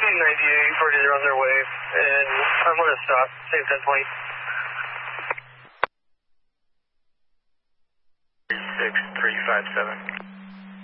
Boeing 98, parties are on their way, and I'm going to stop, same 1020. 6357.